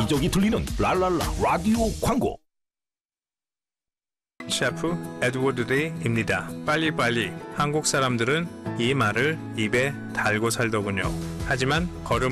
여기저기 들리는 랄랄라 라디오 광고. 셰프 에드워드 데이입니다. 빨리빨리. 한국 사람들은 이 말을 입에 달고 살더군요. 하지만 걸음